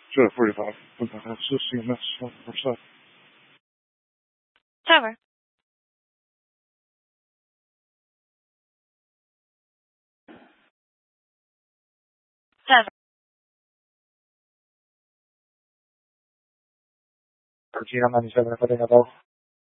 Sure, 45. What the hell? 16 minutes. What's that? Cover. Cover. Regina 97, putting about.